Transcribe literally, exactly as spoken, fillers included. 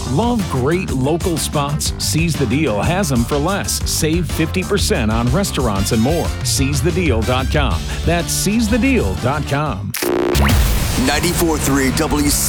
Love great local spots? Seize the Deal has them for less. Save fifty percent on restaurants and more. seize the deal dot com. That's seize the deal dot com. ninety-four point three W